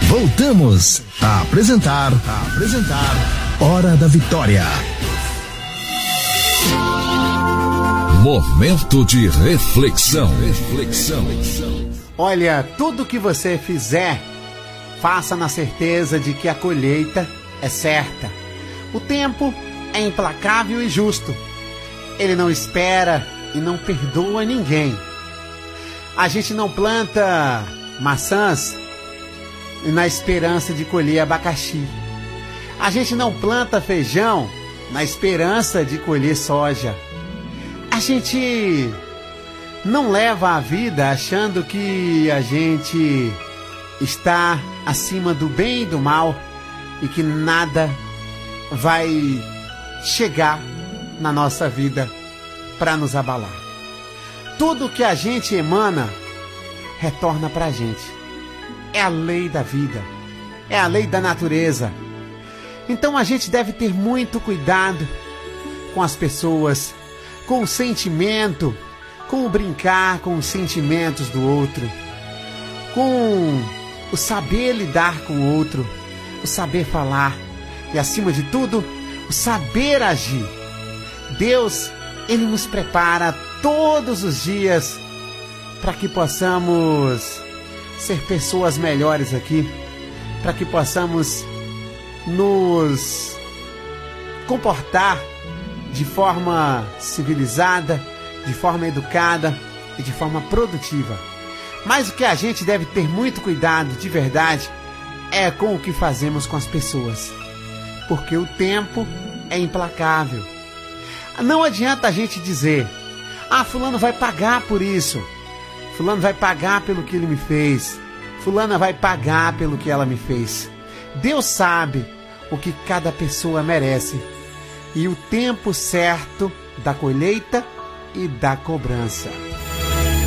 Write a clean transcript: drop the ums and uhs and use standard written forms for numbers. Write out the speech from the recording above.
Voltamos a apresentar Hora da Vitória. Momento de reflexão. Olha, tudo que você fizer, faça na certeza de que a colheita é certa. O tempo é implacável e justo. Ele não espera e não perdoa ninguém. A gente não planta maçãs na esperança de colher abacaxi. A gente não planta feijão na esperança de colher soja. A gente não leva a vida achando que a gente está acima do bem e do mal e que nada vai chegar na nossa vida para nos abalar. Tudo que a gente emana retorna para a gente. É a lei da vida, é a lei da natureza. Então a gente deve ter muito cuidado com as pessoas, com o sentimento, com o brincar com os sentimentos do outro, com o saber lidar com o outro, o saber falar e, acima de tudo, o saber agir. Deus, Ele nos prepara todos os dias para que possamos ser pessoas melhores aqui, para que possamos nos comportar de forma civilizada, de forma educada e de forma produtiva. Mas o que a gente deve ter muito cuidado, de verdade, é com o que fazemos com as pessoas. Porque o tempo é implacável. Não adianta a gente dizer: fulano vai pagar por isso. Fulano vai pagar pelo que ele me fez. Fulana vai pagar pelo que ela me fez. Deus sabe o que cada pessoa merece e o tempo certo da colheita e da cobrança.